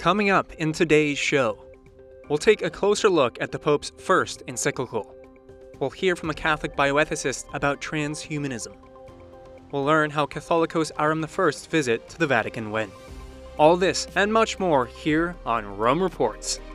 Coming up in today's show, we'll take a closer look at the Pope's first encyclical. We'll hear from a Catholic bioethicist about transhumanism. We'll learn how Catholicos Aram I's visit to the Vatican went. All this and much more here on Rome Reports.